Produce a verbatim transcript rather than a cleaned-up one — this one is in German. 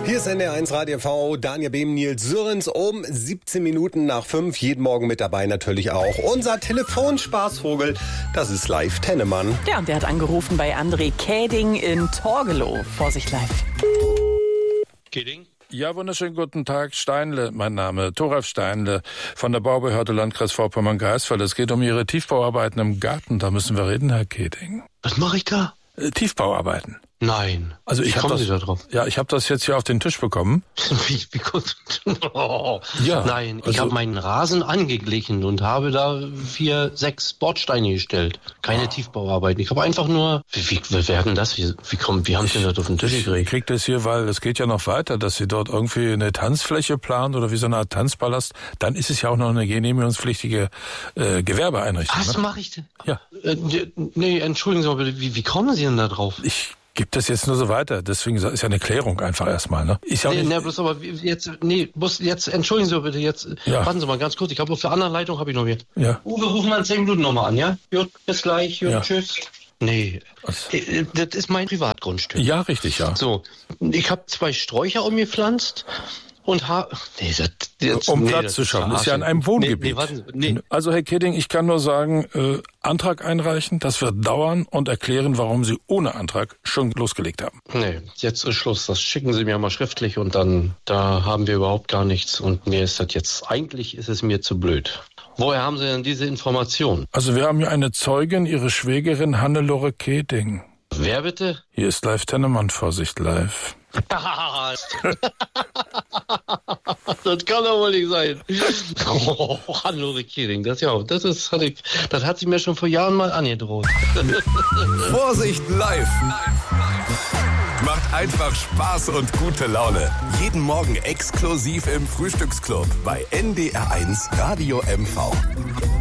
Hier ist N D R eins Radio V, Daniel Behm, Nils Sürrens um siebzehn Minuten nach fünf. Jeden Morgen mit dabei natürlich auch unser Telefonspaßvogel, das ist Live Tennemann. Ja, und der hat angerufen bei André Käding in Torgelow. Vorsicht live. Käding? Ja, wunderschönen guten Tag. Steinle, mein Name, Thoralf Steinle von der Baubehörde Landkreis Vorpommern-Greifswald. Es geht um Ihre Tiefbauarbeiten im Garten. Da müssen wir reden, Herr Käding. Was mache ich da? Äh, Tiefbauarbeiten. Nein. Also ich Wie habe kommen das, Sie da drauf? ja, ich habe das jetzt hier auf den Tisch bekommen. Wie, wie kommt, oh. Ja, Nein, ich also- habe meinen Rasen angeglichen und habe da vier, sechs Bordsteine gestellt. Keine Tiefbauarbeiten. Ich habe einfach nur, wie, wie, wie werden das? Wie, wie, kommen, wie haben Sie das auf den Tisch Ich gekriegt? krieg das hier, weil es geht ja noch weiter, dass Sie dort irgendwie eine Tanzfläche planen oder wie so eine Art Tanzpalast. Dann ist es ja auch noch eine genehmigungspflichtige äh, Gewerbeeinrichtung. Was Ne? mache ich denn? Ja. Äh, nee, entschuldigen Sie mal bitte, wie, wie kommen Sie denn da drauf? Ich gebe das jetzt nur so weiter. Deswegen ist ja eine Klärung einfach erstmal. Ne? Ist ja auch Nee, nicht, nee, bloß aber jetzt, nee, bloß jetzt, entschuldigen Sie bitte, jetzt, Ja. warten Sie mal ganz kurz, ich habe auf der anderen Leitung, habe ich noch hier. Ja. Uwe, rufen wir in zehn Minuten nochmal an, ja? Gut, bis gleich, gut, Ja. tschüss. Nee, Was? äh, das ist mein Privatgrundstück. Ja, richtig, ja. So, ich habe zwei Sträucher umgepflanzt und habe... Nee, das, jetzt, Um nee, Platz das zu schaffen. verarschen. Ist ja in einem Wohngebiet. Nee, nee, warten Sie, nee. Also Herr Käding, ich kann nur sagen, äh, Antrag einreichen, das wird dauern und erklären, warum Sie ohne Antrag schon losgelegt haben. Nee, jetzt ist Schluss. Das schicken Sie mir mal schriftlich und dann, da haben wir überhaupt gar nichts und mir ist das jetzt, eigentlich ist es mir zu blöd. Woher haben Sie denn diese Information? Also wir haben hier eine Zeugin, Ihre Schwägerin Hannelore Käding. Wer bitte? Hier ist Live Tennemann, Vorsicht live. Das kann doch wohl nicht sein. Oh, Hannelore Käding, das ja, das ist, hatte ich, das hat sie mir schon vor Jahren mal angedroht. Vorsicht live! Macht einfach Spaß und gute Laune. Jeden Morgen exklusiv im Frühstücksclub bei N D R eins Radio M V.